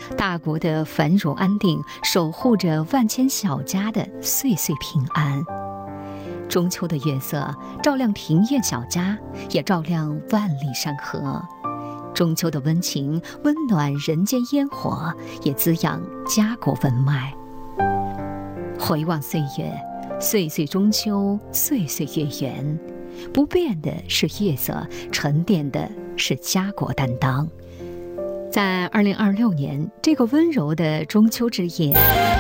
大国的繁荣安定，守护着万千小家的岁岁平安。中秋的月色照亮庭院小家，也照亮万里山河。中秋的温情温暖人间烟火，也滋养家国文脉。回望岁月，岁岁中秋，岁岁月圆。不变的是月色，沉淀的是家国担当。在2026年这个温柔的中秋之夜，